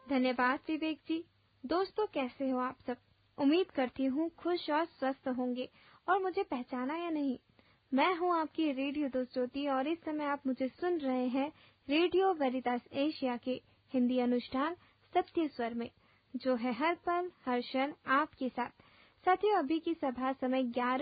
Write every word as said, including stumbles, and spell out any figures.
धन्यवाद विवेक जी। दोस्तों, कैसे हो आप सब? उम्मीद करती हूँ खुश और स्वस्थ होंगे और मुझे पहचाना या नहीं। मैं हूँ आपकी रेडियो दोस्त ज्योति और इस समय आप मुझे सुन रहे हैं रेडियो वेरितास एशिया के हिंदी अनुष्ठान सत्य स्वर में, जो है हर पल हर क्षण आपके साथ। साथियों, अभी की सभा समय ग्यारह